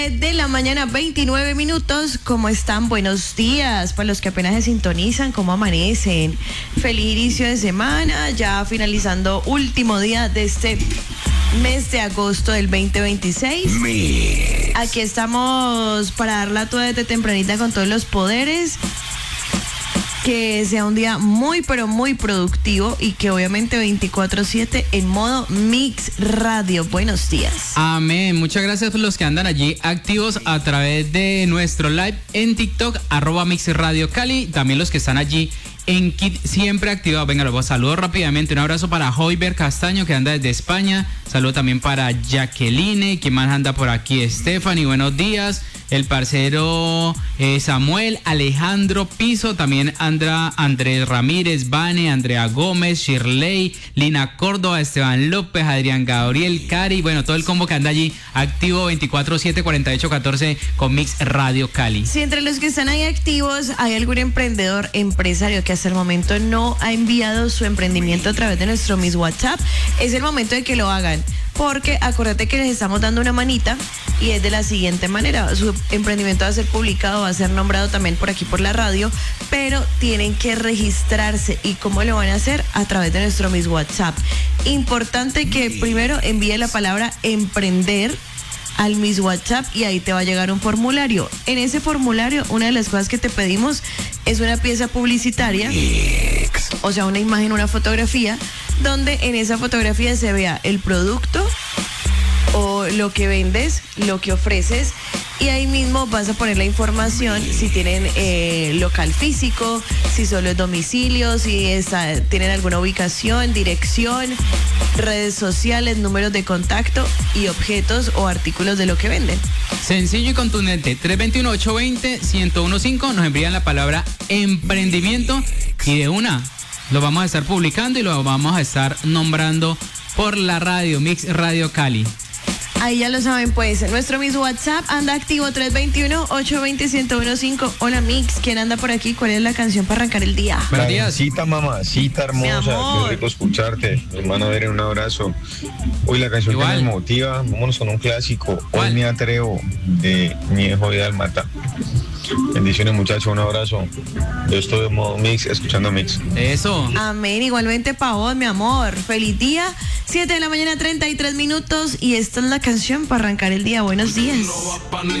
De la mañana, 29 minutos. ¿Cómo están? Buenos días. Para los que apenas se sintonizan, ¿cómo amanecen? Feliz inicio de semana, ya finalizando último día de este mes de agosto del 2026. Aquí estamos para darla toda desde tempranita con todos los poderes. Que sea un día muy, pero muy productivo y que obviamente 24/7 en modo Mix Radio. Buenos días. Amén. Muchas gracias por los que andan allí activos a través de nuestro live en TikTok, @Mix Radio Cali. También los que están allí en Kit siempre activado. Venga, los saludo rápidamente. Un abrazo para Joyber Castaño, que anda desde España. Saludo también para Jacqueline, que más anda por aquí, Stephanie. Buenos días. El parcero Samuel, Alejandro Piso, también Andrés Ramírez, Vane, Andrea Gómez, Shirley, Lina Córdoba, Esteban López, Adrián Gabriel, Cari, bueno, todo el combo que anda allí activo 24/7-4814 con Mix Radio Cali. Si entre los que están ahí activos hay algún emprendedor, empresario que hasta el momento no ha enviado su emprendimiento a través de nuestro Mix WhatsApp, es el momento de que lo hagan. Porque acuérdate que les estamos dando una manita y es de la siguiente manera. Su emprendimiento va a ser publicado, va a ser nombrado también por aquí por la radio, pero tienen que registrarse. ¿Y cómo lo van a hacer? A través de nuestro Mix WhatsApp. Importante que primero envíe la palabra emprender al Mix WhatsApp y ahí te va a llegar un formulario. En ese formulario, una de las cosas que te pedimos es una pieza publicitaria, o sea, una imagen, una fotografía, donde en esa fotografía se vea el producto o lo que vendes, lo que ofreces, y ahí mismo vas a poner la información, si tienen local físico, si solo es domicilio, si tienen alguna ubicación, dirección, redes sociales, números de contacto y objetos o artículos de lo que venden. Sencillo y contundente. 321-820-1015. Nos envían la palabra emprendimiento y de una lo vamos a estar publicando y lo vamos a estar nombrando por la radio, Mix Radio Cali. Ahí ya lo saben, pues, nuestro Mix WhatsApp anda activo 321-820-1015. Hola, Mix, ¿quién anda por aquí? ¿Cuál es la canción para arrancar el día? Buenos días. Mamacita, mamacita hermosa, qué rico escucharte. Hermano, ver un abrazo. Uy, la canción Igual. que me motiva, vámonos con un clásico. ¿Cuál? Hoy me atrevo, de mi hijo Vidal Mata. Bendiciones, muchachos, un abrazo. Yo estoy en modo Mix, escuchando Mix. Eso. Amén, igualmente para vos, mi amor. Feliz día, 7 de la mañana, 33 minutos, y esta es la canción para arrancar el día. Buenos días.